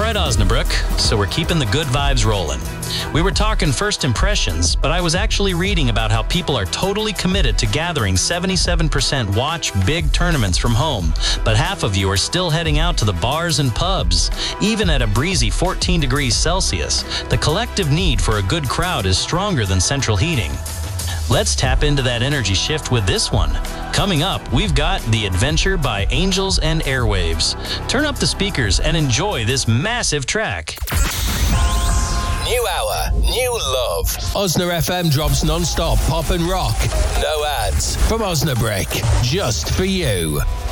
right, Osnabrück, so we're keeping the good vibes rolling. We were talking first impressions, but I was actually reading about how people are totally committed to gathering 77% watch big tournaments from home, but half of you are still heading out to the bars and pubs. Even at a breezy 14 degrees Celsius, the collective need for a good crowd is stronger than central heating. Let's tap into that energy shift with this one. Coming up, we've got The Adventure by Angels and Airwaves. Turn up the speakers and enjoy this massive track. New hour, new love. Osna FM drops non-stop pop and rock. No ads. From Osnabrück, just for you.